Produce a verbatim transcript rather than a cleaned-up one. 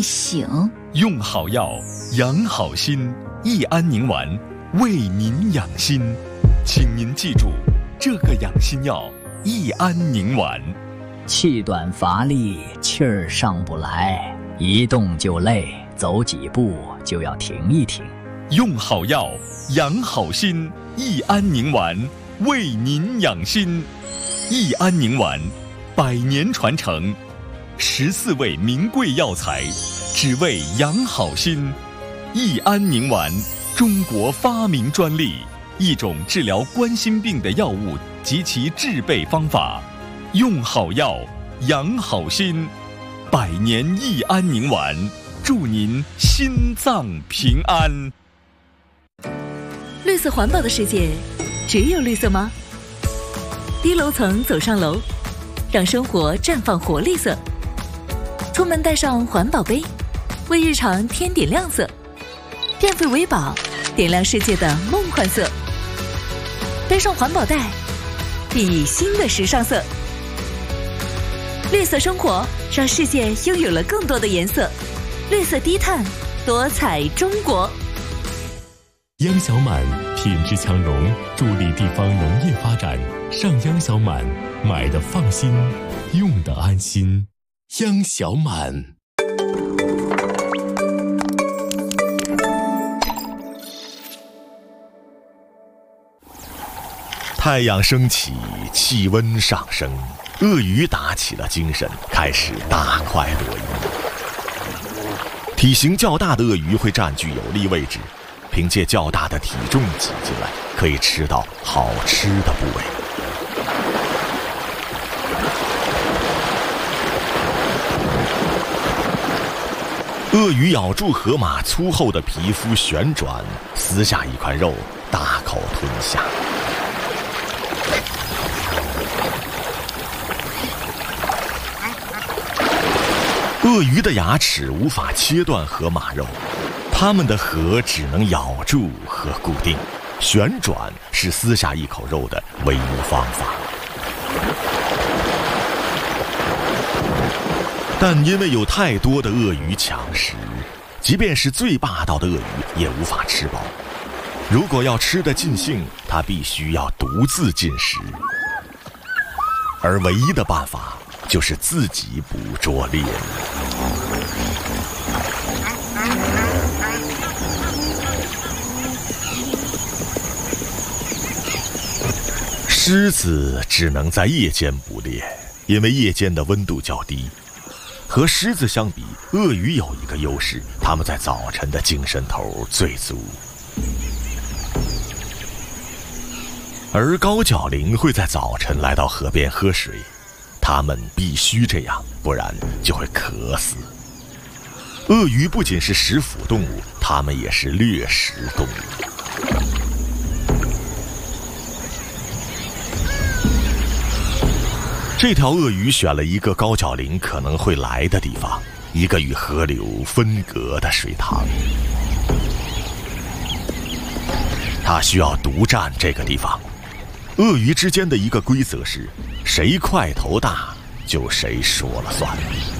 睡醒。 用好药，养好心，益安宁丸为您养心。请您记住这个养心药益安宁丸。 气短乏力，气儿上不来，一动就累，走几步就要停一停。 用好药，养好心，益安宁丸为您养心。益安宁丸，百年传承，十四味名贵药材，只为养好心。益安宁丸，中国发明专利，一种治疗冠心病的药物及其制备方法。用好药，养好心，百年益安宁丸，祝您心脏平安。 绿色环保的世界，只有绿色吗？低楼层走上楼，让生活绽放活力色。出门带上环保杯，为日常添点亮色。电费为宝，点亮世界的梦幻色。背上环保袋，熠熠新的时尚色。绿色生活，让世界拥有了更多的颜色。绿色低碳，多彩中国。 央小满品质强融，助力地方农业发展。上央小满，买的放心，用的安心。央小满。 太阳升起，气温上升，鳄鱼打起了精神，开始大快朵颐。体型较大的鳄鱼会占据有利位置，凭借较大的体重挤进来，可以吃到好吃的部位。鳄鱼咬住河马粗厚的皮肤旋转，撕下一块肉，大口吞下。鳄鱼的牙齿无法切断河马肉，它们的颌只能咬住和固定，旋转是撕下一口肉的唯一方法。但因为有太多的鳄鱼抢食，即便是最霸道的鳄鱼也无法吃饱。如果要吃得尽兴，它必须要独自进食，而唯一的办法就是自己捕捉猎物。狮子只能在夜间捕猎，因为夜间的温度较低。和狮子相比，鳄鱼有一个优势，它们在早晨的精神头最足。而高角羚会在早晨来到河边喝水，它们必须这样，不然就会渴死。鳄鱼不仅是食腐动物，它们也是掠食动物。这条鳄鱼选了一个高角羚可能会来的地方，一个与河流分隔的水塘。它需要独占这个地方。鳄鱼之间的一个规则是，谁块头大就谁说了算。